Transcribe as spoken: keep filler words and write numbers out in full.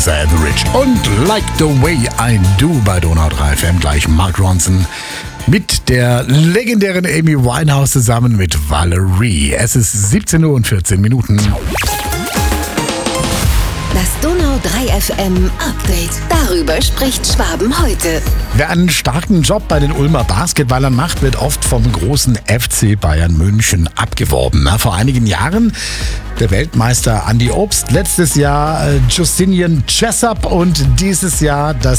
Vanessa Etheridge und Like the Way I Do bei Donau drei F M. Gleich Mark Ronson mit der legendären Amy Winehouse zusammen mit Valerie. Es ist siebzehn Uhr und vierzehn Minuten. Das Donau drei F M Update. Darüber spricht Schwaben heute. Wer einen starken Job bei den Ulmer Basketballern macht, wird oft vom großen F C Bayern München abgeworben. Vor einigen Jahren der Weltmeister Andy Obst, letztes Jahr Justinian Jessup und dieses Jahr das